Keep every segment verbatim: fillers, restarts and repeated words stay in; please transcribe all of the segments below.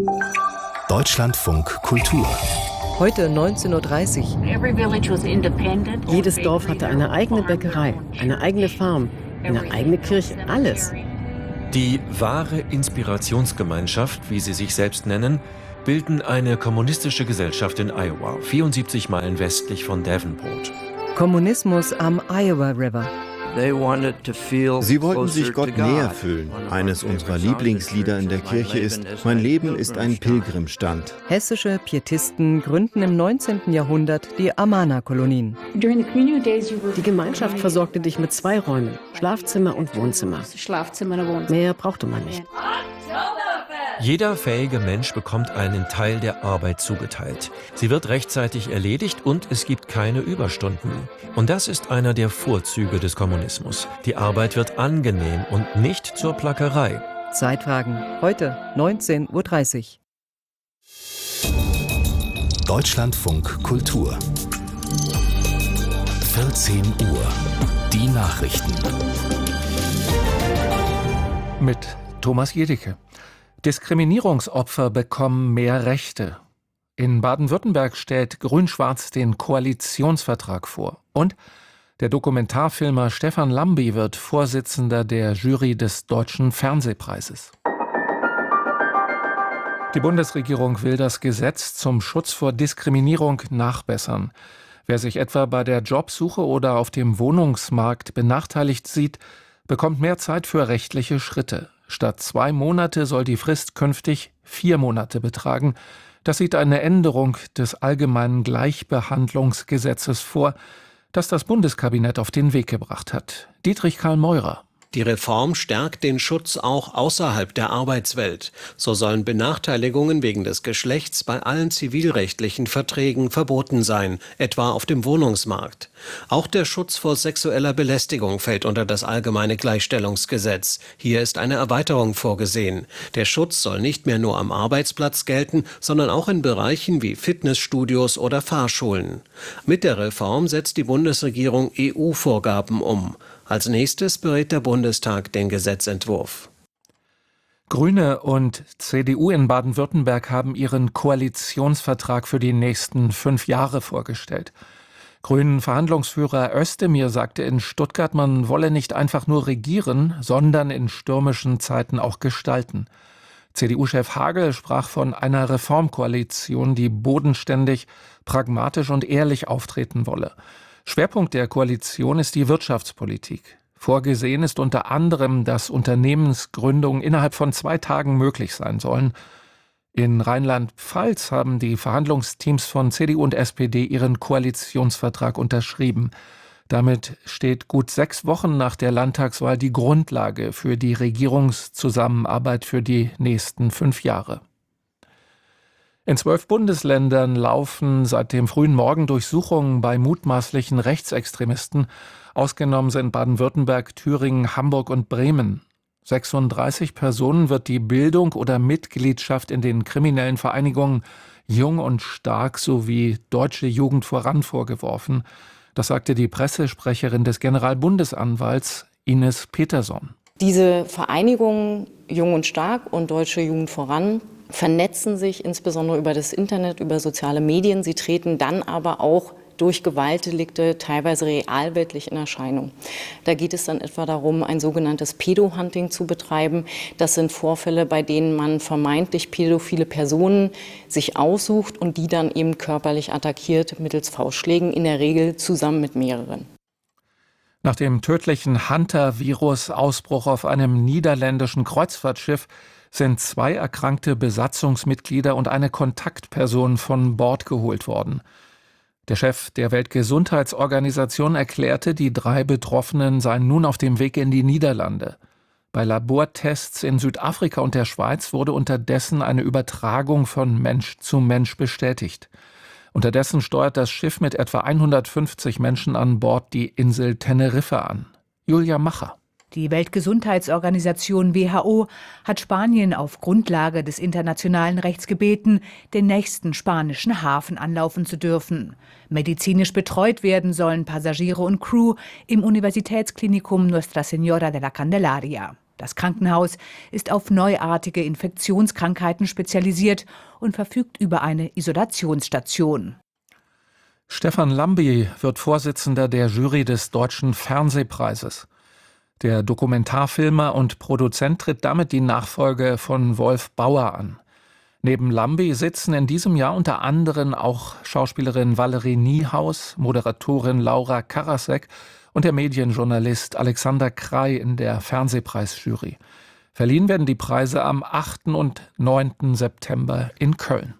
Deutschlandfunk Kultur. Heute neunzehn Uhr dreißig. Jedes Dorf hatte eine eigene Bäckerei, eine eigene Farm, eine eigene Kirche, alles. Die wahre Inspirationsgemeinschaft, wie sie sich selbst nennen, bilden eine kommunistische Gesellschaft in Iowa, vierundsiebzig Meilen westlich von Davenport. Kommunismus am Iowa River. Sie wollten sich Gott näher fühlen. Eines unserer Lieblingslieder in der Kirche ist »Mein Leben ist ein Pilgrimstand«. Hessische Pietisten gründen im neunzehnten Jahrhundert die Amana-Kolonien. Die Gemeinschaft versorgte dich mit zwei Räumen, Schlafzimmer und Wohnzimmer. Mehr brauchte man nicht. Jeder fähige Mensch bekommt einen Teil der Arbeit zugeteilt. Sie wird rechtzeitig erledigt und es gibt keine Überstunden. Und das ist einer der Vorzüge des Kommunismus. Die Arbeit wird angenehm und nicht zur Plackerei. Zeitfragen. Heute neunzehn Uhr dreißig. Deutschlandfunk Kultur. vierzehn Uhr. Die Nachrichten. Mit Thomas Jedicke. Diskriminierungsopfer bekommen mehr Rechte. In Baden-Württemberg stellt Grün-Schwarz den Koalitionsvertrag vor. Und der Dokumentarfilmer Stefan Lambi wird Vorsitzender der Jury des Deutschen Fernsehpreises. Die Bundesregierung will das Gesetz zum Schutz vor Diskriminierung nachbessern. Wer sich etwa bei der Jobsuche oder auf dem Wohnungsmarkt benachteiligt sieht, bekommt mehr Zeit für rechtliche Schritte. Statt zwei Monate soll die Frist künftig vier Monate betragen. Das sieht eine Änderung des Allgemeinen Gleichbehandlungsgesetzes vor, das das Bundeskabinett auf den Weg gebracht hat. Dietrich Karl Meurer. Die Reform stärkt den Schutz auch außerhalb der Arbeitswelt. So sollen Benachteiligungen wegen des Geschlechts bei allen zivilrechtlichen Verträgen verboten sein, etwa auf dem Wohnungsmarkt. Auch der Schutz vor sexueller Belästigung fällt unter das allgemeine Gleichstellungsgesetz. Hier ist eine Erweiterung vorgesehen. Der Schutz soll nicht mehr nur am Arbeitsplatz gelten, sondern auch in Bereichen wie Fitnessstudios oder Fahrschulen. Mit der Reform setzt die Bundesregierung E U-Vorgaben um. Als nächstes berät der Bundestag den Gesetzentwurf. Grüne und C D U in Baden-Württemberg haben ihren Koalitionsvertrag für die nächsten fünf Jahre vorgestellt. Grünen-Verhandlungsführer Özdemir sagte in Stuttgart, man wolle nicht einfach nur regieren, sondern in stürmischen Zeiten auch gestalten. C D U-Chef Hagel sprach von einer Reformkoalition, die bodenständig, pragmatisch und ehrlich auftreten wolle. Schwerpunkt der Koalition ist die Wirtschaftspolitik. Vorgesehen ist unter anderem, dass Unternehmensgründungen innerhalb von zwei Tagen möglich sein sollen. In Rheinland-Pfalz haben die Verhandlungsteams von C D U und S P D ihren Koalitionsvertrag unterschrieben. Damit steht gut sechs Wochen nach der Landtagswahl die Grundlage für die Regierungszusammenarbeit für die nächsten fünf Jahre. In zwölf Bundesländern laufen seit dem frühen Morgen Durchsuchungen bei mutmaßlichen Rechtsextremisten. Ausgenommen sind Baden-Württemberg, Thüringen, Hamburg und Bremen. sechsunddreißig Personen wird die Bildung oder Mitgliedschaft in den kriminellen Vereinigungen Jung und Stark sowie Deutsche Jugend voran vorgeworfen. Das sagte die Pressesprecherin des Generalbundesanwalts Ines Peterson. Diese Vereinigungen Jung und Stark und Deutsche Jugend voran vernetzen sich insbesondere über das Internet, über soziale Medien. Sie treten dann aber auch durch Gewaltdelikte teilweise realweltlich in Erscheinung. Da geht es dann etwa darum, ein sogenanntes Pedo-Hunting zu betreiben. Das sind Vorfälle, bei denen man vermeintlich pädophile Personen sich aussucht und die dann eben körperlich attackiert mittels Faustschlägen, in der Regel zusammen mit mehreren. Nach dem tödlichen Hunter-Virus-Ausbruch auf einem niederländischen Kreuzfahrtschiff sind zwei erkrankte Besatzungsmitglieder und eine Kontaktperson von Bord geholt worden. Der Chef der Weltgesundheitsorganisation erklärte, die drei Betroffenen seien nun auf dem Weg in die Niederlande. Bei Labortests in Südafrika und der Schweiz wurde unterdessen eine Übertragung von Mensch zu Mensch bestätigt. Unterdessen steuert das Schiff mit etwa hundertfünfzig Menschen an Bord die Insel Teneriffa an. Julia Macher. Die Weltgesundheitsorganisation W H O hat Spanien auf Grundlage des internationalen Rechts gebeten, den nächsten spanischen Hafen anlaufen zu dürfen. Medizinisch betreut werden sollen Passagiere und Crew im Universitätsklinikum Nuestra Señora de la Candelaria. Das Krankenhaus ist auf neuartige Infektionskrankheiten spezialisiert und verfügt über eine Isolationsstation. Stefan Lambi wird Vorsitzender der Jury des Deutschen Fernsehpreises. Der Dokumentarfilmer und Produzent tritt damit die Nachfolge von Wolf Bauer an. Neben Lambi sitzen in diesem Jahr unter anderem auch Schauspielerin Valerie Niehaus, Moderatorin Laura Karasek und der Medienjournalist Alexander Krey in der Fernsehpreisjury. Verliehen werden die Preise am achten und neunten September in Köln.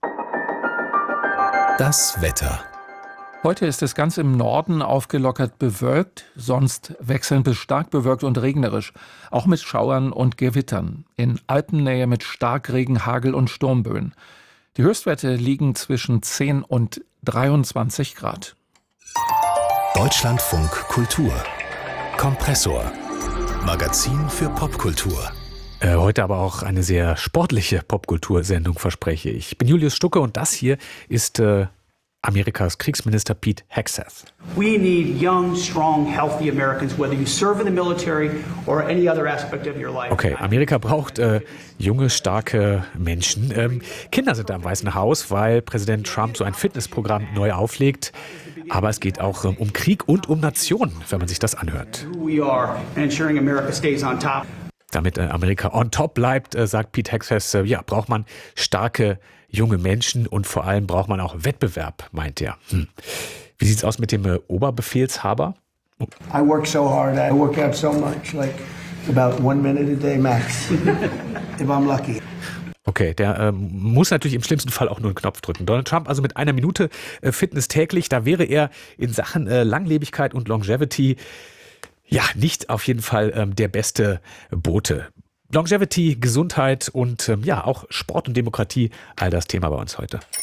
Das Wetter. Heute ist es ganz im Norden aufgelockert bewölkt, sonst wechselnd bis stark bewölkt und regnerisch, auch mit Schauern und Gewittern. In Alpennähe mit Starkregen, Hagel und Sturmböen. Die Höchstwerte liegen zwischen zehn und dreiundzwanzig Grad. Deutschlandfunk Kultur. Kompressor. Magazin für Popkultur. Äh, heute aber auch eine sehr sportliche Popkultursendung, verspreche ich. Ich bin Julius Stucke und das hier ist äh, Amerikas Kriegsminister Pete Hegseth. We need young, strong, healthy Americans, whether you serve in the military or any other aspect of your life. Okay, Amerika braucht äh, junge, starke Menschen. Ähm, Kinder sind da im Weißen Haus, weil Präsident Trump so ein Fitnessprogramm neu auflegt. Aber es geht auch ähm, um Krieg und um Nationen, wenn man sich das anhört. Who we are and ensuring America stays on top. Damit äh, Amerika on top bleibt, äh, sagt Pete Hegseth, äh, ja, braucht man starke junge Menschen und vor allem braucht man auch Wettbewerb, meint er. Hm. Wie sieht's aus mit dem äh, Oberbefehlshaber? I work so hard, I work out so much, like about one minute a day max, if I'm lucky. Okay, der ähm, muss natürlich im schlimmsten Fall auch nur einen Knopf drücken. Donald Trump also mit einer Minute äh, Fitness täglich, da wäre er in Sachen äh, Langlebigkeit und Longevity ja nicht auf jeden Fall ähm, der beste Bote. Longevity, Gesundheit und ähm, ja auch Sport und Demokratie, all das Thema bei uns heute.